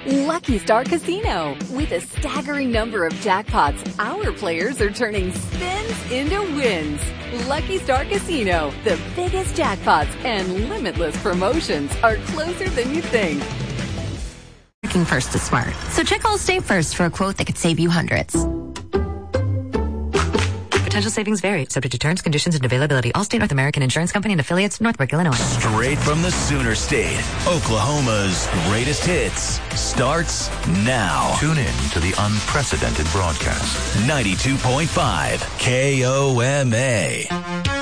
Lucky Star Casino. With a staggering number of jackpots, our players are turning spins into wins. Lucky Star Casino. The biggest jackpots and limitless promotions are closer than you think. Working first is smart. So check Allstate first for a quote that could save you hundreds. Potential savings vary, subject to terms, conditions, and availability. Allstate North American Insurance Company and affiliates, Northbrook, Illinois. Straight from the Sooner State, Oklahoma's greatest hits starts now. Tune in to the unprecedented broadcast. 92.5 KOMA.